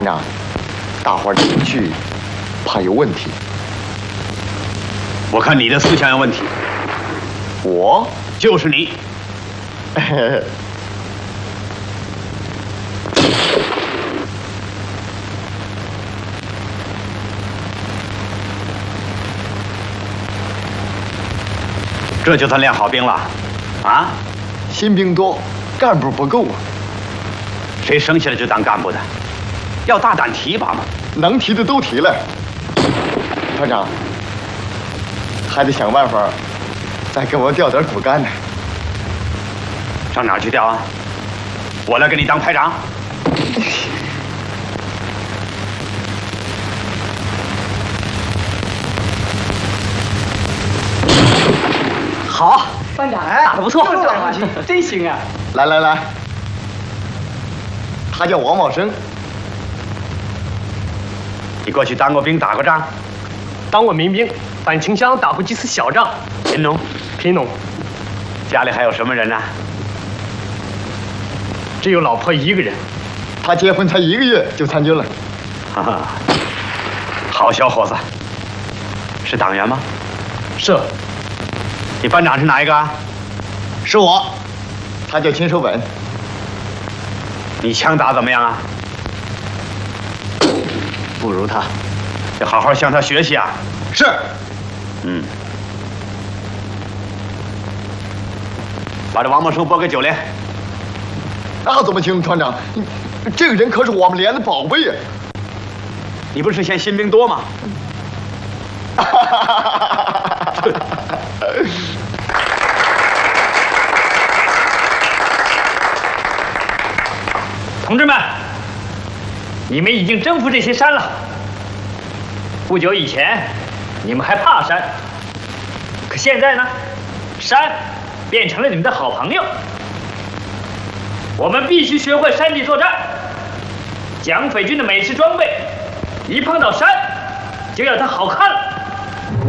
那大伙儿进去，怕有问题。 我看你的思想有问题。 我就是你。这就算练好兵了，啊？ 新兵多，干部不够啊。 谁生下来就当干部的？要大胆提拔嘛。 能提的都提了。团长，还得想办法，再给我调点骨干呢。 上哪儿去调啊？我来给你当排长。 好，班长，打得不错，真行啊！ 来来来，他叫王茂生。 你过去当过兵，打过仗？ 当过民兵，反清乡打过几次小仗。 贫农， 贫农。 家里还有什么人呢？ 只有老婆一个人。 他结婚才1个月就参军了。 哈哈，好小伙子。是党员吗？ 是。 你班长是哪一个？ 是我。他叫秦守本。 你枪打怎么样啊？ 不如他。 要好好向他学习啊。 是。 嗯。把这王茂生拨给9连。 那怎么行，团长？这个人可是我们连的宝贝呀！ 你不是嫌新兵多吗？ 同志们，你们已经征服这些山了。不久以前，你们还怕山，可现在呢，山变成了你们的好朋友。我们必须学会山地作战。蒋匪军的美式装备，一碰到山，就要它好看了。